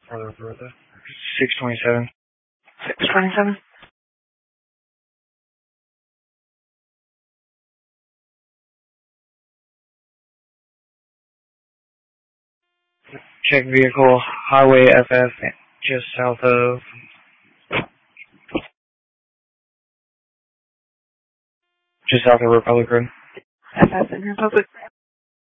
Further. 627. 627? Check vehicle, Highway FF, just south of Republic Road. FF in Republic.